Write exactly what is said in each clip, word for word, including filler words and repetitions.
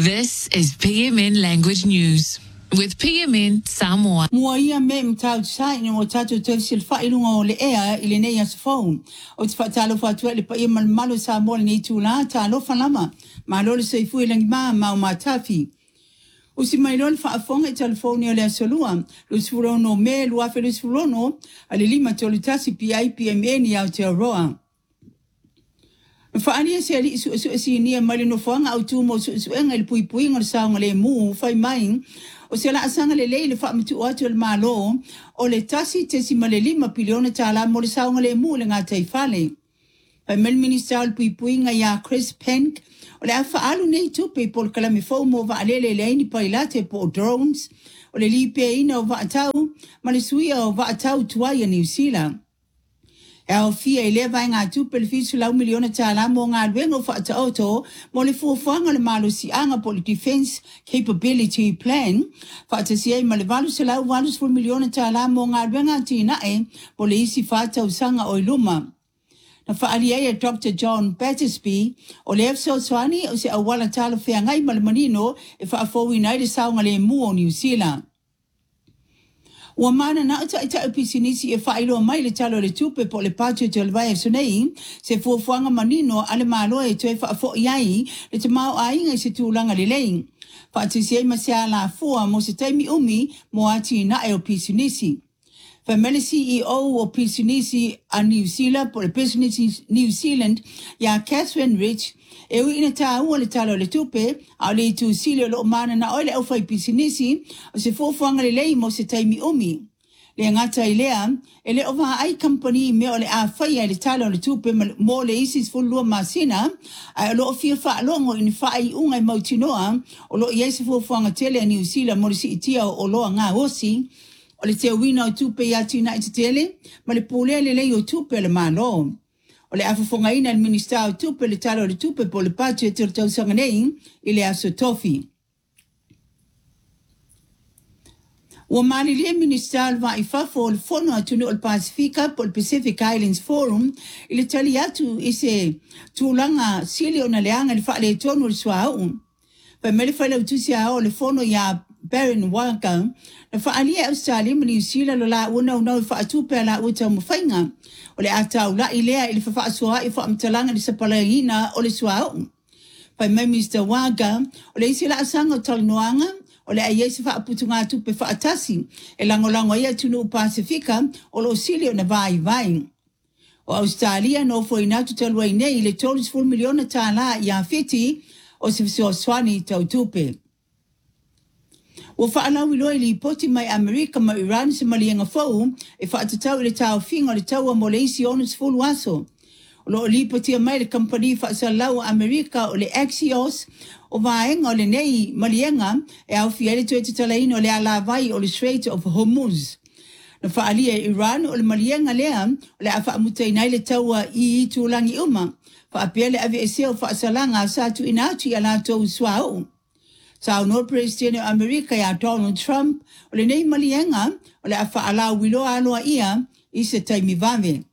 This is P M N Language News with P M N Samoa. Moia me mtau sai no tatu tefsil failunga o le ea ile nei as phone. O te fatalo fatu le pa imal malo Samoa ni tula talo falama. Malo le seifu ile ma ma matafi. O si mai lol fa fonga e telefoni o le solua. Lo sfurono me lo afe lo sfurono ale lima tolitasi P I P M N ya te roa. Fa'ania se ali su su si ni mali no fanga au tu mo su su engel pui pui ngor sa ngale mu fai mai o se la sanga le le fa mtu atu el malo o le tasi te si male lima piliona tala mo sa ngale mu le ngata ifale pa mel minister pui pui nga ya Chris Penk o le fa alu nei tu pe por kala mi fo mo va ale le le ni pa ilate po drones o le li pe ina va tau mali suia o va tau tua ya New Zealand. Eo fia ele vai ngā tūpele fisu lau miliona tāla mō ngā ruengo whaata auto mō le fuafuanga le malo si anga po le Defence Capability Plan whaata si ei ma le valu se lau valu sfuru miliona tāla mō ngā ruenga tina e po le isi whaata usanga o iluma. Na whaali e Doctor John Battersby o le efso swani o se awala tala whea ngai ma le manino e whaafowi nai le saunga le mu o New Zealand. Wa mana na ata ita episinisi e failo mai le talo le tupe po le patio te levai so nei se fuafuanga manino ale malo e toe fa fo iai le te mau ainga se tūlanga le lein. Fa ati se ma se ala fua mo se taimi umi mo ati na e episinisi. Fa mele C E O o episinisi a New Zealand po le episinisi New Zealand ya Catherine Rich e ui ina tā ua le talo le tupe, au le tu sili o lo mana na oile au fai pisinisi, o se fuafuanga le lei mo se taimi umi. Le ngata i lea, e le ova ai company me o le a fai ai le talo le tupe mo le isis fulua masina, ai o lo o fia wha longo in whai unga i mautinoa, o lo i eise fuafuanga tele a New Zealand mo le si itia o loa ngā osi, o le te wina o tupe ya tina i te tele, ma le pule le lei o tupe le malo. O le afafonga ina le minister o tupe le talo le tupe po le patu e tiro tausanga nei i le aso tofi. Ua mali le minister va i fafo o le fono atunu o le Pasifika po le Pacific Islands Forum i le tali atu i se tūlanga sili o na leanga le whaale tonu le suau. Pa mele whaile utusi a o le fono ya Baron Waka, na whaalia Australia ma New Zealand lo la una unau i whaatupe la uta mawhainga. O le atau la i lea i le whaasua i whaamtalanga ni sapalaina o le suau. Pai mai Mister Waka, o le isi la asanga o talinoanga, o le aiesi whaaputunga tupe whaatasi, e langolango ia tunu Pasifika o lo silio na vai vai. O Australia no fo inatu talua i nei le tolis full miliona tāla i a fiti o se visua swani tau tupe. Wa whaalau iloa li poti mai Amerika ma Iran se malianga fau e whaatatau i le tau finga le tau a mo le isi onus fulu aso. O lo li poti mai le company whaasalau Amerika o le Axios o vaenga o le nei malianga e au fiele tue te talaina o le ala vai o le Strait of Hormuz. Na whaalia Iran o le malianga lea o le a whaamutai nai le tau a i tūlangi uma. Whaapea le ave e seo whaasalanga sa tu inatu i ala tau suau. Sa no President of America ya Donald Trump o le nei malianga o le afa ala wilo aloa ia i se taimi vave.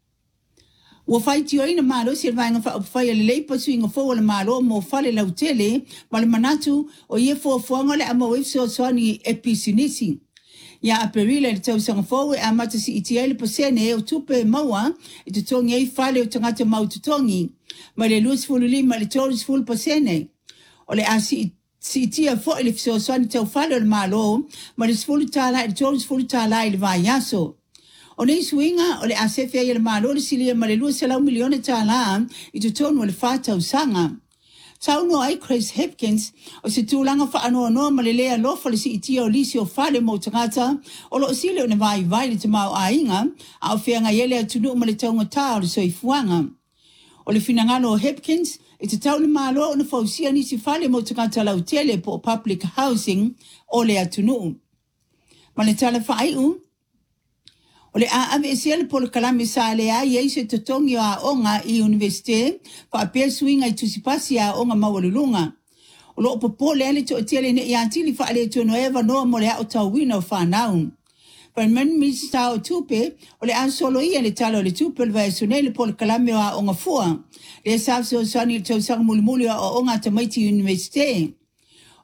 Ua whai tio ina malo si rwainga wha upwhai le leipa suinga fo le malo mo whale lau tele ma le manatu o ie fo fuanga le ama wefso soani episinisi. Ya aperila le tau sanga fo e amata si iti ele pasene o tupe maua e tutongi ei whale o tangata mau tutongi ma le luas fulu lima le toris fulu pasene. O le asi si tia fo ele fiso soani tau whale o le malo ma le sfulu tala e toris fulu tala i le vai aso. O nei suinga o le asefia i le malo le silia ma le lua selau milione tala i tutonu o le whātau sanga. Tau no ai Chris Hipkins o se tūlanga whaanoa noa ma le lea lofa le si itia o lisi o whale mo tangata o lo silia o ne vai vai le te mau a inga a o whianga iele a tunu ma le taunga tā o le soifuanga. O le finangano o Hipkins e te tau le malo o na fausia nisi whale mo tangata lau tele po public housing o le atunu. Ma le tala whaiu o le a ave esiele po le kalami sa le a i eise totongi o a onga i universite pa apea suinga i tusipasi a onga mawalulunga. O lo opo le ale to tiele ne i antili fa ale to noeva noa mo le a o tauwina o whanau. Pa men mista o tupe o le a solo i le talo le tupe le vai sunele po le kalami o a onga fua. Le safse o sani le tausanga mulimuli o onga tamaiti universite.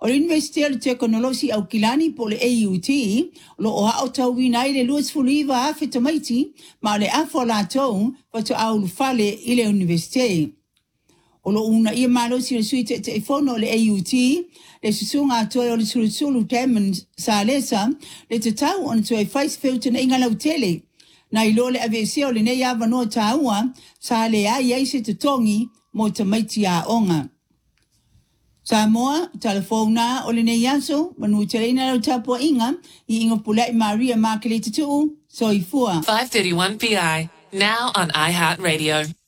O le University le Teknolosi au kilani po le A U T, lo o hao tau wina i le luas fuliva a whetamaiti, ma le afo la tau, watu au lufale i le University. O lo una ia malo si le sui te te fono le A U T, le susunga atoe o le sulusulu temen sa lesa, le te tau on toe fais feutena inga lau tele. Na ilo le aveseo le nei ava noa taua, sa le ai ai se te tongi mo te maiti a onga. Samoa, telefona o le nei aso, manu te reina lau tapua inga, i ingo pulai Maria Makelete tuu, so i fua. five thirty-one P I, now on iHeartRadio.